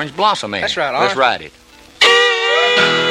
Orange Blossom Man. That's right, Let's Orange. ride it.